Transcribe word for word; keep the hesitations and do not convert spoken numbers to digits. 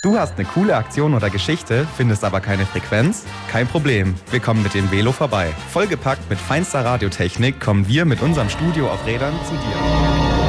Du hast eine coole Aktion oder Geschichte, findest aber keine Frequenz? Kein Problem, wir kommen mit dem Velo vorbei. Vollgepackt mit feinster Radiotechnik kommen wir mit unserem Studio auf Rädern zu dir.